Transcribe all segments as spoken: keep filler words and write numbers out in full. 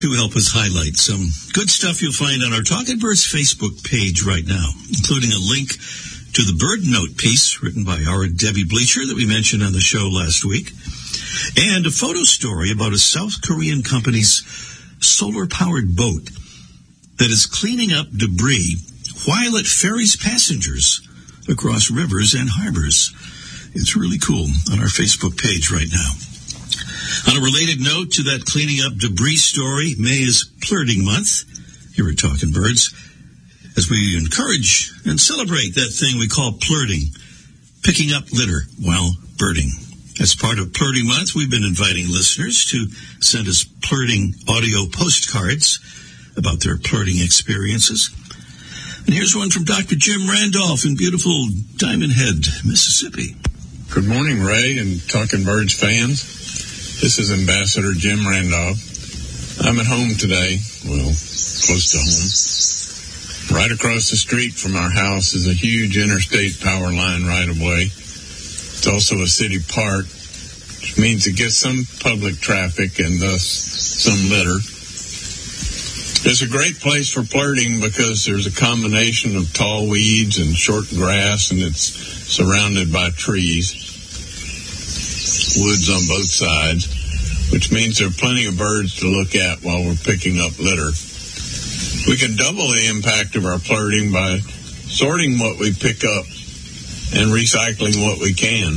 To help us highlight some good stuff you'll find on our Talking Birds Facebook page right now, including a link to the Bird Note piece written by our Debbie Bleacher that we mentioned on the show last week, and a photo story about a South Korean company's solar-powered boat that is cleaning up debris while it ferries passengers across rivers and harbors. It's really cool on our Facebook page right now. On a related note to that cleaning up debris story, May is Flirting Month here at Talking Birds, as we encourage and celebrate that thing we call flirting, picking up litter while birding. As part of Flirting Month, we've been inviting listeners to send us flirting audio postcards about their flirting experiences. And here's one from Doctor Jim Randolph in beautiful Diamond Head, Mississippi. Good morning, Ray and Talking Birds fans. This is Ambassador Jim Randolph. I'm at home today, well, close to home. Right across the street from our house is a huge interstate power line right of way. It's also a city park, which means it gets some public traffic and thus some litter. It's a great place for flirting because there's a combination of tall weeds and short grass, and it's surrounded by trees. Woods on both sides, which means there are plenty of birds to look at while we're picking up litter. We can double the impact of our flirting by sorting what we pick up and recycling what we can.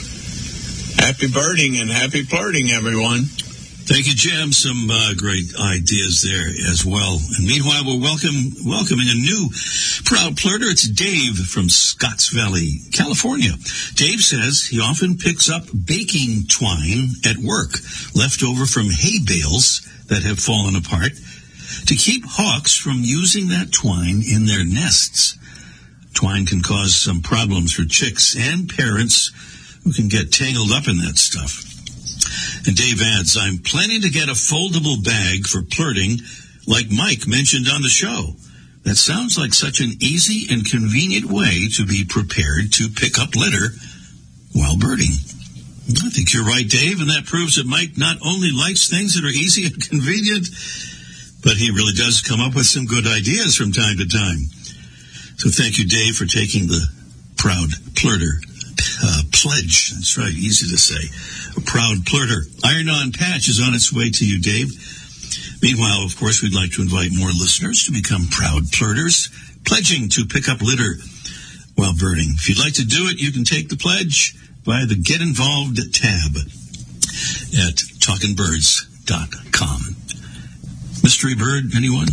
Happy birding and happy flirting, everyone. Thank you, Jim. Some uh, great ideas there as well. And meanwhile, we're welcome, welcoming a new proud flirter. It's Dave from Scotts Valley, California. Dave says he often picks up baking twine at work, left over from hay bales that have fallen apart, to keep hawks from using that twine in their nests. Twine can cause some problems for chicks and parents who can get tangled up in that stuff. And Dave adds, I'm planning to get a foldable bag for flirting like Mike mentioned on the show. That sounds like such an easy and convenient way to be prepared to pick up litter while birding. I think you're right, Dave, and that proves that Mike not only likes things that are easy and convenient, but he really does come up with some good ideas from time to time. So thank you, Dave, for taking the proud flirter uh, pledge. That's right, easy to say. A proud flirter. Iron-On patch is on its way to you, Dave. Meanwhile, of course, we'd like to invite more listeners to become proud flirters, pledging to pick up litter while birding. If you'd like to do it, you can take the pledge via the Get Involved tab at talking birds dot com. Mystery bird, anyone?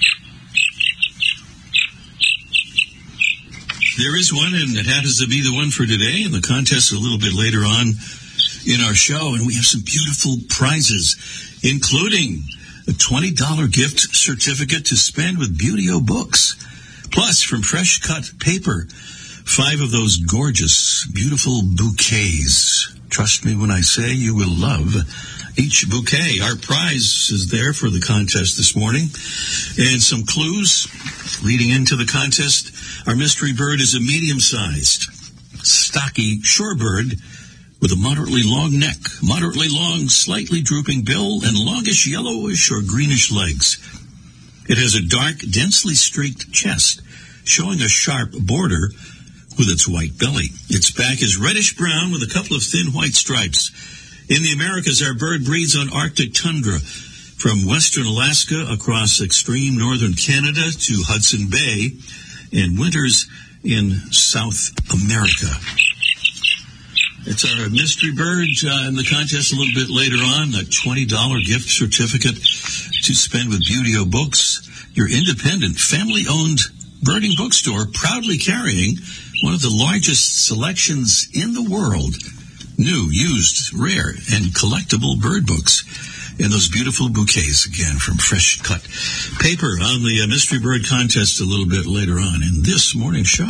There is one, and it happens to be the one for today, and the contest a little bit later on in our show, and we have some beautiful prizes, including a twenty dollars gift certificate to spend with Beautyo Books. Plus, from Fresh Cut Paper, five of those gorgeous, beautiful bouquets. Trust me when I say you will love each bouquet. Our prize is there for the contest this morning. And some clues leading into the contest. Our mystery bird is a medium-sized, stocky shorebird with a moderately long neck, moderately long, slightly drooping bill, and longish yellowish or greenish legs. It has a dark, densely streaked chest, showing a sharp border with its white belly. Its back is reddish-brown with a couple of thin white stripes. In the Americas, our bird breeds on Arctic tundra, from western Alaska across extreme northern Canada to Hudson Bay, and winters in South America. It's our mystery bird uh, in the contest a little bit later on, a twenty dollars gift certificate to spend with Beautyo Books, your independent, family-owned birding bookstore, proudly carrying one of the largest selections in the world, new, used, rare, and collectible bird books. And those beautiful bouquets, again, from Fresh Cut Paper on the uh, Mystery Bird contest a little bit later on in this morning's show.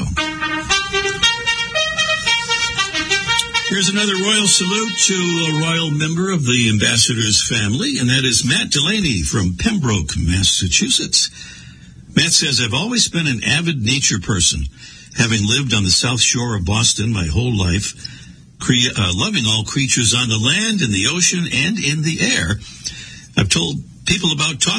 Here's another royal salute to a royal member of the Ambassadors family, and that is Matt Delaney from Pembroke, Massachusetts. Matt says, I've always been an avid nature person, having lived on the South Shore of Boston my whole life, cre- uh, loving all creatures on the land, in the ocean, and in the air. I've told people about talking